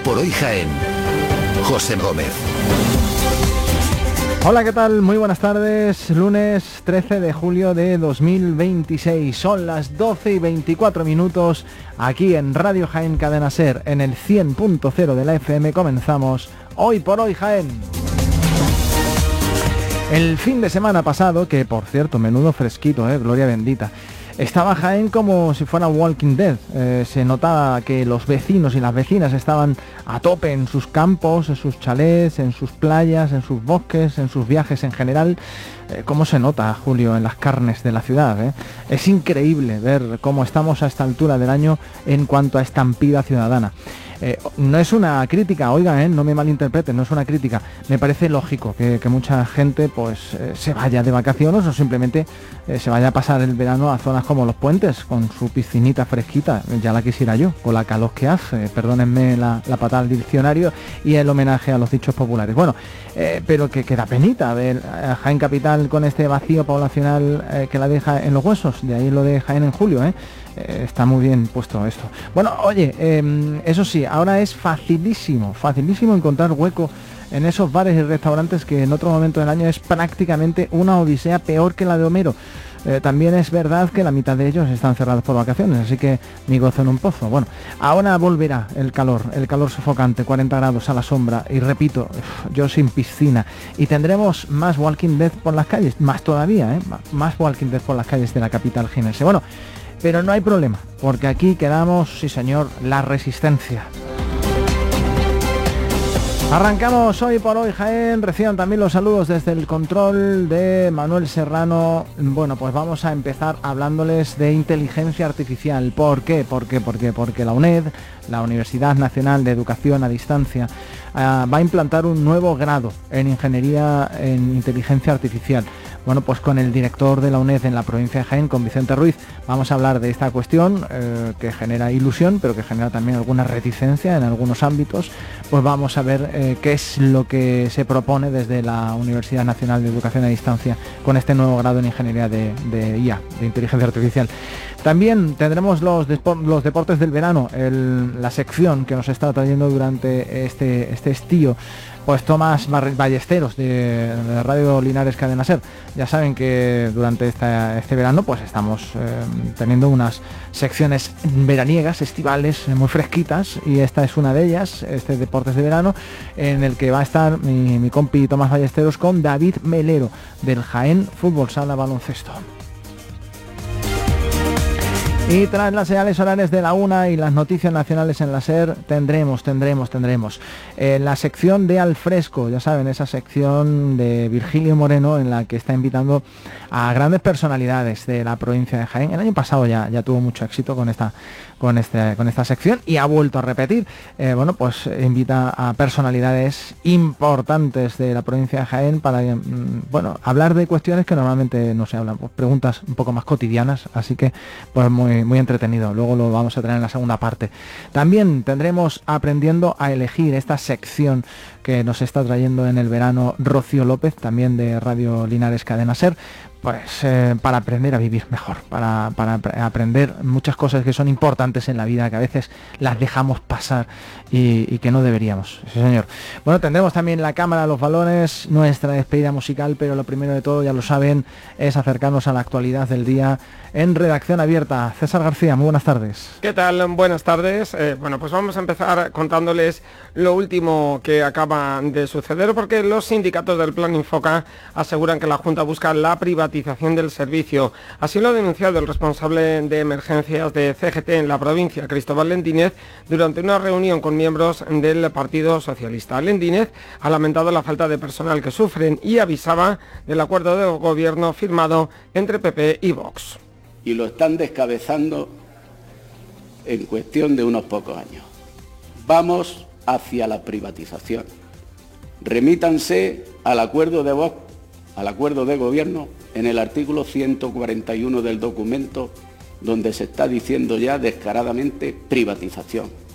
por Hoy Jaén. José Gómez. Hola, ¿qué tal? Muy buenas tardes. Lunes 13 de julio de 2026. Son las 12:24 aquí en Radio Jaén Cadena Ser, en el 100.0 de la FM. Comenzamos Hoy por Hoy Jaén. El fin de semana pasado, que por cierto, menudo fresquito, gloria bendita, estaba Jaén como si fuera Walking Dead. Se notaba que los vecinos y las vecinas estaban a tope en sus campos, en sus chalés, en sus playas, en sus bosques, en sus viajes en general. ¿Cómo se nota, Julio, en las carnes de la ciudad? Es increíble ver cómo estamos a esta altura del año en cuanto a estampida ciudadana. No es una crítica, oigan, no me malinterpreten, no es una crítica. Me parece lógico que mucha gente pues se vaya de vacaciones o simplemente se vaya a pasar el verano a zonas como Los Puentes, con su piscinita fresquita. Ya la quisiera yo, con la calor que hace. Perdónenme la patada al diccionario y el homenaje a los dichos populares. Bueno, pero que da penita ver a Jaén Capital con este vacío poblacional que la deja en los huesos. De ahí lo de Jaén en julio, está muy bien puesto esto. Bueno, oye, eso sí, ahora es facilísimo encontrar hueco en esos bares y restaurantes que en otro momento del año es prácticamente una odisea peor que la de Homero. También es verdad que la mitad de ellos están cerrados por vacaciones, así que mi gozo en un pozo. Bueno, ahora volverá el calor sofocante, 40 grados a la sombra, y repito, yo sin piscina. Y tendremos más Walking Dead por las calles, más todavía, más Walking Dead por las calles de la capital jienense. Bueno, pero no hay problema, porque aquí quedamos, sí señor, la resistencia. Arrancamos Hoy por Hoy Jaén. Reciban también los saludos desde el control de Manuel Serrano. Bueno, pues vamos a empezar hablándoles de inteligencia artificial. ¿Por qué? Porque la UNED, la Universidad Nacional de Educación a Distancia, va a implantar un nuevo grado en Ingeniería en Inteligencia Artificial. Bueno, pues con el director de la UNED en la provincia de Jaén, con Vicente Ruiz, vamos a hablar de esta cuestión que genera ilusión, pero que genera también alguna reticencia en algunos ámbitos. Pues vamos a ver qué es lo que se propone desde la Universidad Nacional de Educación a Distancia con este nuevo grado en Ingeniería de IA, de Inteligencia Artificial. También tendremos los deportes del verano, la sección que nos está trayendo durante este estío, pues Tomás Ballesteros de Radio Linares Cadena Ser. Ya saben que durante este verano pues estamos teniendo unas secciones veraniegas, estivales, muy fresquitas, y esta es una de ellas, este Deportes de Verano, en el que va a estar mi compi Tomás Ballesteros con David Melero del Jaén Fútbol Sala Baloncesto. Y tras las señales horarias de la 1 y las noticias nacionales en la SER, tendremos la sección de Al Fresco, ya saben, esa sección de Virgilio Moreno, en la que está invitando a grandes personalidades de la provincia de Jaén. El año pasado ya tuvo mucho éxito con esta sección y ha vuelto a repetir. Pues invita a personalidades importantes de la provincia de Jaén para hablar de cuestiones que normalmente no se hablan, pues preguntas un poco más cotidianas, así que pues muy entretenido. Luego lo vamos a tener en la segunda parte. También tendremos Aprendiendo a Elegir, esta sección que nos está trayendo en el verano Rocío López, también de Radio Linares Cadena Ser, pues para aprender a vivir mejor, para aprender muchas cosas que son importantes en la vida, que a veces las dejamos pasar y que no deberíamos. Sí, señor. Bueno, tendremos también la cámara de los balones, nuestra despedida musical, pero lo primero de todo, ya lo saben, es acercarnos a la actualidad del día en Redacción Abierta. César García, muy buenas tardes. ¿Qué tal? Buenas tardes. Pues vamos a empezar contándoles lo último que acaba de suceder, porque los sindicatos del Plan Infoca aseguran que la Junta busca la privatización del servicio. Así lo ha denunciado el responsable de emergencias de CGT en la provincia, Cristóbal Lendínez, durante una reunión con miembros del Partido Socialista. Lendínez ha lamentado la falta de personal que sufren y avisaba del acuerdo de gobierno firmado entre PP y Vox. Y lo están descabezando en cuestión de unos pocos años. Vamos hacia la privatización. Remítanse al acuerdo de Vox, al acuerdo de gobierno, en el artículo 141 del documento, donde se está diciendo ya descaradamente privatización.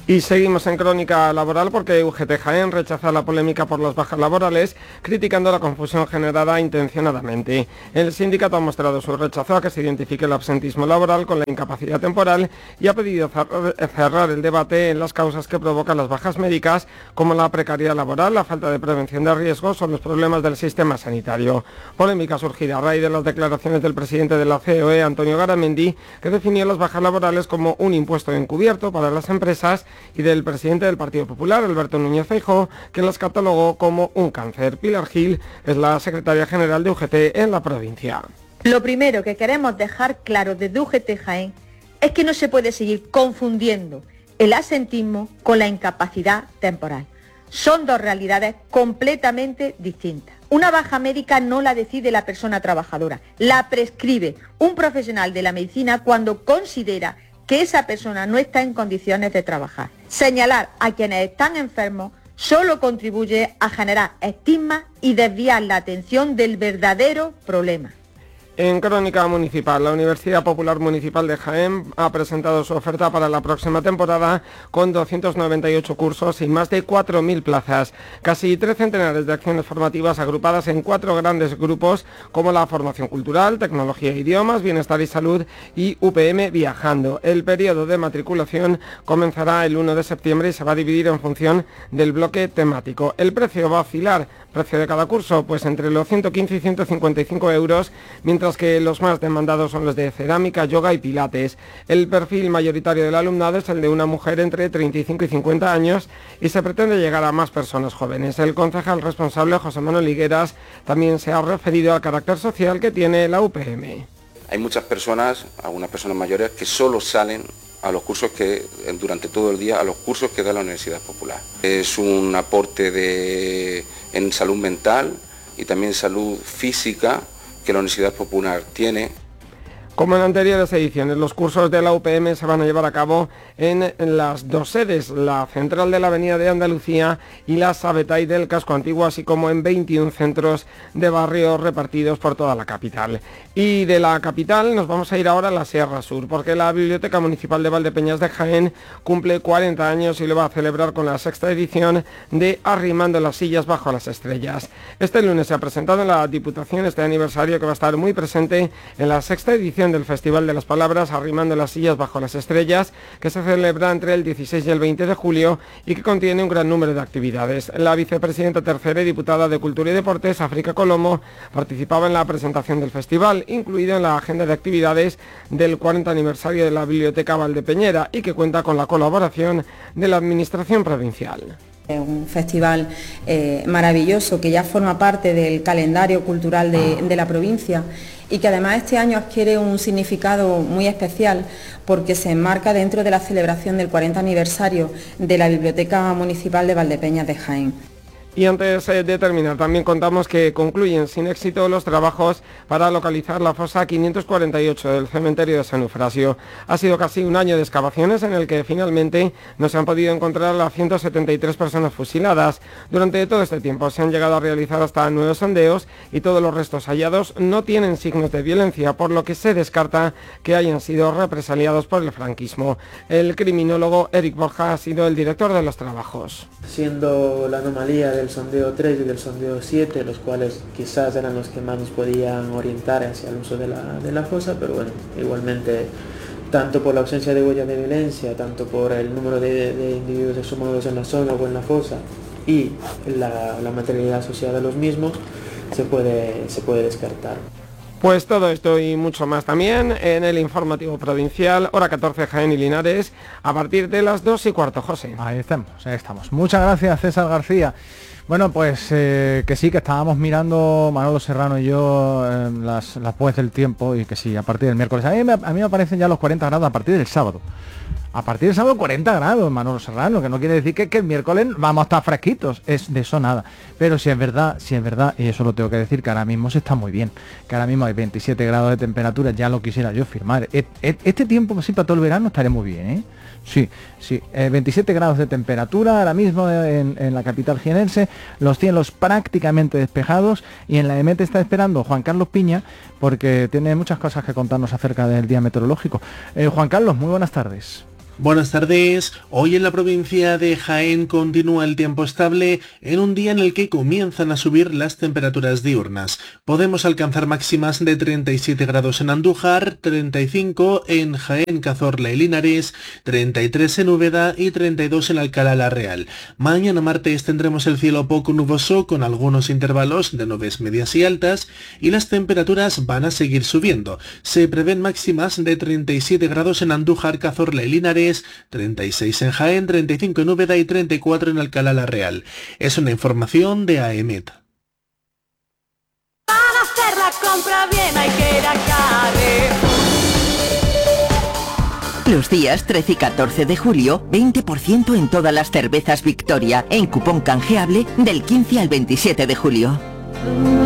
Y seguimos en crónica laboral porque UGT Jaén rechaza la polémica por las bajas laborales, criticando la confusión generada intencionadamente. El sindicato ha mostrado su rechazo a que se identifique el absentismo laboral con la incapacidad temporal y ha pedido cerrar el debate en las causas que provocan las bajas médicas, como la precariedad laboral, la falta de prevención de riesgos o los problemas del sistema sanitario. Polémica surgida a raíz de las declaraciones del presidente de la COE, Antonio Garamendi, que definió las bajas laborales como un impuesto encubierto para las empresas, y del presidente del Partido Popular, Alberto Núñez Feijóo, que las catalogó como un cáncer. Pilar Gil es la secretaria general de UGT en la provincia. Lo primero que queremos dejar claro desde UGT Jaén es que no se puede seguir confundiendo el absentismo con la incapacidad temporal. Son dos realidades completamente distintas. Una baja médica no la decide la persona trabajadora, la prescribe un profesional de la medicina cuando considera que esa persona no está en condiciones de trabajar. Señalar a quienes están enfermos solo contribuye a generar estigma y desviar la atención del verdadero problema. En crónica municipal, la Universidad Popular Municipal de Jaén ha presentado su oferta para la próxima temporada con 298 cursos y más de 4.000 plazas. Casi 3 centenares de acciones formativas agrupadas en 4 grandes grupos como la formación cultural, tecnología e idiomas, bienestar y salud y UPM Viajando. El periodo de matriculación comenzará el 1 de septiembre y se va a dividir en función del bloque temático. El precio va a oscilar, precio de cada curso, pues entre los 115 y 155 euros, mientras que los más demandados son los de cerámica, yoga y pilates. El perfil mayoritario del alumnado es el de una mujer entre 35 y 50 años y se pretende llegar a más personas jóvenes. El concejal responsable, José Manuel Higueras, también se ha referido al carácter social que tiene la UPM. Hay muchas personas, algunas personas mayores, que solo salen a los cursos durante todo el día, a los cursos que da la Universidad Popular. Es un aporte en salud mental y también salud física que la Universidad Popular tiene. Como en anteriores ediciones, los cursos de la UPM se van a llevar a cabo en las 2 sedes, la central de la Avenida de Andalucía y la Sabetay del Casco Antiguo, así como en 21 centros de barrio repartidos por toda la capital. Y de la capital nos vamos a ir ahora a la Sierra Sur, porque la Biblioteca Municipal de Valdepeñas de Jaén cumple 40 años y lo va a celebrar con la 6ª edición de Arrimando las sillas bajo las estrellas. Este lunes se ha presentado en la Diputación este aniversario que va a estar muy presente en la 6ª edición del Festival de las Palabras Arrimando las sillas bajo las estrellas, que se celebra entre el 16 y el 20 de julio y que contiene un gran número de actividades. La vicepresidenta tercera y diputada de Cultura y Deportes, África Colomo, participaba en la presentación del festival, incluido en la agenda de actividades del 40 aniversario de la Biblioteca Valdepeñera y que cuenta con la colaboración de la Administración Provincial. Es un festival maravilloso que ya forma parte del calendario cultural de la provincia y que además este año adquiere un significado muy especial porque se enmarca dentro de la celebración del 40 aniversario de la Biblioteca Municipal de Valdepeñas de Jaén. Y antes de terminar, también contamos que concluyen sin éxito los trabajos para localizar la fosa 548 del cementerio de San Eufrasio. Ha sido casi un año de excavaciones en el que finalmente no se han podido encontrar a las 173 personas fusiladas. Durante todo este tiempo se han llegado a realizar hasta 9 sondeos y todos los restos hallados no tienen signos de violencia, por lo que se descarta que hayan sido represaliados por el franquismo. El criminólogo Eric Borja ha sido el director de los trabajos. Siendo la anomalía del sondeo 3 y del sondeo 7, los cuales quizás eran los que más nos podían orientar hacia el uso de la fosa, pero bueno, igualmente, tanto por la ausencia de huellas de violencia, tanto por el número de individuos exhumados en la zona o en la fosa y la materialidad asociada a los mismos, se puede descartar. Pues todo esto y mucho más también en el informativo provincial, hora 14 Jaén y Linares, a partir de las 2:15, José. Ahí estamos. Muchas gracias, César García. Bueno, pues que sí, que estábamos mirando Manolo Serrano y yo las webs del tiempo y que sí, a partir del miércoles. A mí me aparecen ya los 40 grados a partir del sábado. A partir del sábado 40 grados, Manolo Serrano, que no quiere decir que el miércoles vamos a estar fresquitos, es de eso nada. Pero si es verdad, y eso lo tengo que decir, que ahora mismo se está muy bien, que ahora mismo hay 27 grados de temperatura, ya lo quisiera yo firmar. Este tiempo, así para todo el verano, estaré muy bien, ¿eh? Sí, 27 grados de temperatura ahora mismo en la capital jienense, los cielos prácticamente despejados y en la EMET está esperando Juan Carlos Piña porque tiene muchas cosas que contarnos acerca del día meteorológico. Juan Carlos, muy buenas tardes. Buenas tardes. Hoy en la provincia de Jaén continúa el tiempo estable en un día en el que comienzan a subir las temperaturas diurnas. Podemos alcanzar máximas de 37 grados en Andújar, 35 en Jaén, Cazorla y Linares, 33 en Úbeda y 32 en Alcalá la Real. Mañana martes tendremos el cielo poco nuboso con algunos intervalos de nubes medias y altas y las temperaturas van a seguir subiendo. Se prevén máximas de 37 grados en Andújar, Cazorla y Linares, 36 en Jaén, 35 en Úbeda y 34 en Alcalá la Real. Es una información de AEMET. Para hacer la compra bien hay que ir a Carrefour. Los días 13 y 14 de julio, 20% en todas las cervezas Victoria, en cupón canjeable del 15 al 27 de julio.